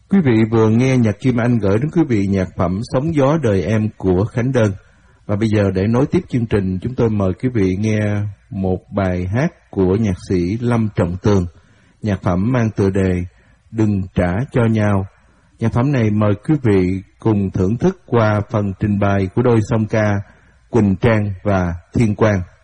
Quý vị vừa nghe nhạc Kim Anh gửi đến quý vị nhạc phẩm Sóng Gió Đời Em của Khánh Đơn. Và bây giờ để nối tiếp chương trình, chúng tôi mời quý vị nghe một bài hát của nhạc sĩ Lâm Trọng Tường. Nhạc phẩm mang tựa đề Đừng Trả Cho Nhau. Nhạc phẩm này mời quý vị cùng thưởng thức qua phần trình bày của đôi song ca Quỳnh Trang và Thiên Quang.